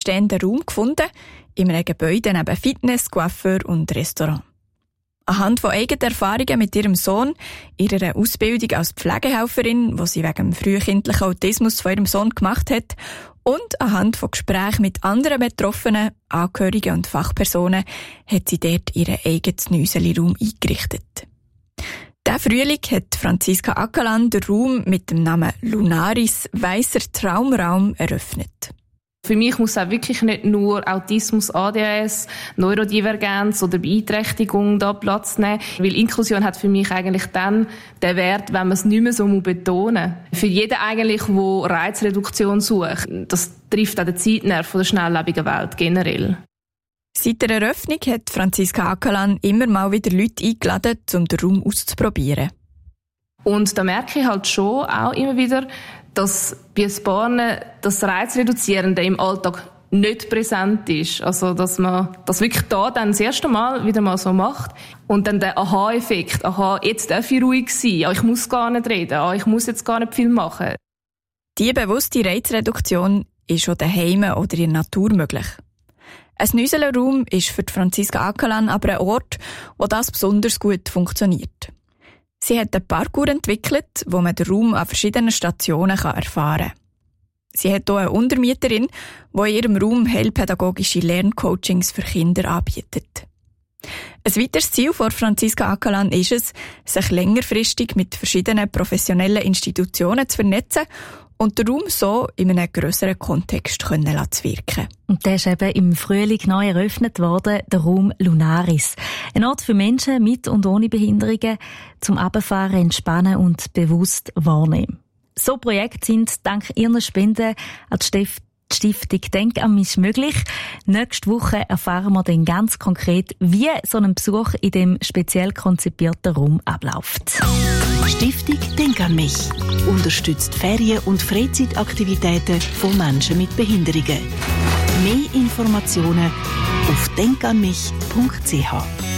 leerstehenden Raum gefunden, in einem Gebäude neben Fitness, Coiffeur und Restaurant. Anhand von eigenen Erfahrungen mit ihrem Sohn, ihrer Ausbildung als Pflegehelferin, die sie wegen dem frühkindlichen Autismus von ihrem Sohn gemacht hat, und anhand von Gesprächen mit anderen Betroffenen, Angehörigen und Fachpersonen hat sie dort ihren eigenen Nüseli-Raum eingerichtet. Diesen Frühling hat Franziska Ackerland den Raum mit dem Namen Lunaris Weisser Traumraum eröffnet. Für mich muss auch wirklich nicht nur Autismus, ADHS, Neurodivergenz oder Beeinträchtigung da Platz nehmen, weil Inklusion hat für mich eigentlich dann den Wert, wenn man es nicht mehr so betonen muss. Für jeden eigentlich, der Reizreduktion sucht. Das trifft auch den Zeitnerv der schnelllebigen Welt generell. Seit der Eröffnung hat Franziska Ackerland immer mal wieder Leute eingeladen, um den Raum auszuprobieren. Und da merke ich halt schon auch immer wieder, dass bei ein paar das Reizreduzierende im Alltag nicht präsent ist. Also, dass man das wirklich da dann das erste Mal wieder mal so macht. Und dann der Aha-Effekt. Aha, jetzt darf ich ruhig sein. Ja, ich muss gar nicht reden. Ja, ich muss jetzt gar nicht viel machen. Diese bewusste Reizreduktion ist auch daheim oder in der Natur möglich. Ein Nüselerraum ist für Franziska Ackerland aber ein Ort, wo das besonders gut funktioniert. Sie hat einen Parkour entwickelt, wo man den Raum an verschiedenen Stationen erfahren kann. Sie hat auch eine Untermieterin, die in ihrem Raum heilpädagogische Lerncoachings für Kinder anbietet. Ein weiteres Ziel von Franziska Ackerland ist es, sich längerfristig mit verschiedenen professionellen Institutionen zu vernetzen und den Raum so in einem grösseren Kontext zu wirken. Und der ist eben im Frühling neu eröffnet worden, der Raum Lunaris. Ein Ort für Menschen mit und ohne Behinderungen, zum Runterfahren, entspannen und bewusst wahrnehmen. So Projekte sind dank ihren Spenden an die Stiftung Denk an mich möglich. Nächste Woche erfahren wir dann ganz konkret, wie so ein Besuch in dem speziell konzipierten Raum abläuft. Stiftung Denk an mich unterstützt Ferien- und Freizeitaktivitäten von Menschen mit Behinderungen. Mehr Informationen auf denkanmich.ch.